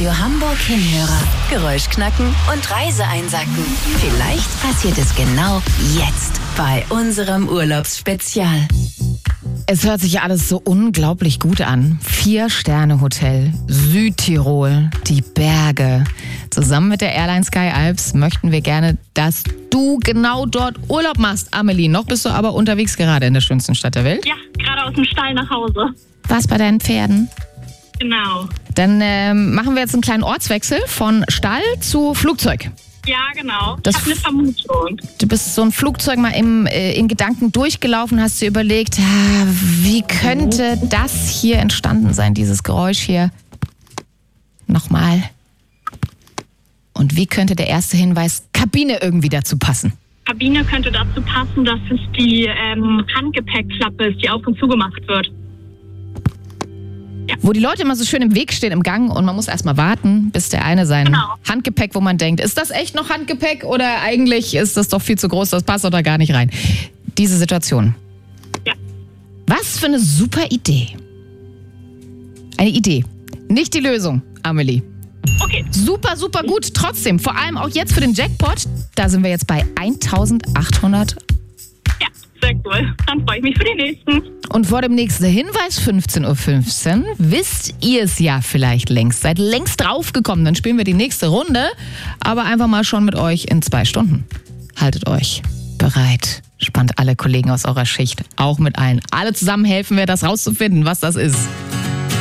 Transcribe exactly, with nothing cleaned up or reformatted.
Radio Hamburg Hinhörer. Geräusch knacken und Reise einsacken. Vielleicht passiert es genau jetzt bei unserem Urlaubsspezial. Es hört sich alles so unglaublich gut an. Vier-Sterne-Hotel, Südtirol, die Berge. Zusammen mit der Airline Sky Alps möchten wir gerne, dass du genau dort Urlaub machst, Amelie. Noch bist du aber unterwegs gerade in der schönsten Stadt der Welt. Ja, gerade aus dem Stall nach Hause. Was bei deinen Pferden? Genau. Dann ähm, machen wir jetzt einen kleinen Ortswechsel von Stall zu Flugzeug. Ja, genau. Das ich habe eine Vermutung. Du bist so ein Flugzeug mal im, äh, in Gedanken durchgelaufen, hast dir überlegt, ah, wie könnte das hier entstanden sein, dieses Geräusch hier? Nochmal. Und wie könnte der erste Hinweis Kabine irgendwie dazu passen? Kabine könnte dazu passen, dass es die ähm, Handgepäckklappe ist, die auf und zugemacht wird. Ja. Wo die Leute immer so schön im Weg stehen im Gang und man muss erstmal warten, bis der eine sein Genau. Handgepäck, wo man denkt, ist das echt noch Handgepäck oder eigentlich ist das doch viel zu groß, das passt oder gar nicht rein. Diese Situation. Ja. Was für eine super Idee. Eine Idee. Nicht die Lösung, Amelie. Okay. Super, super gut. Trotzdem, vor allem auch jetzt für den Jackpot, da sind wir jetzt bei eintausendachthundert. Ja, sehr cool. Dann freue ich mich für den nächsten. Und vor dem nächsten Hinweis, fünfzehn Uhr fünfzehn, wisst ihr es ja vielleicht längst. Seid längst draufgekommen, dann spielen wir die nächste Runde. Aber einfach mal schon mit euch in zwei Stunden. Haltet euch bereit. Spannt alle Kollegen aus eurer Schicht auch mit ein. Alle zusammen helfen wir, das rauszufinden, was das ist.